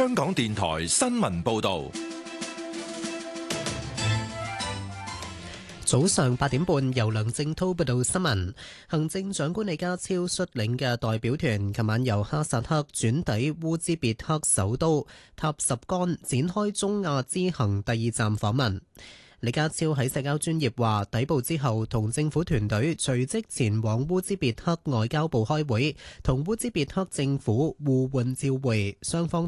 香港電台新聞報道。 早上8點半，由梁正滔報道新聞。行政長官李家超率領嘅代表團，琴晚由哈薩克轉抵烏茲別克首都塔什干，展開中亞之行第2站訪問。李家超喺社交專頁話，抵埗之後同政府團隊隨即前往烏茲別克外交部開會，同烏茲別克政府互換照會，雙方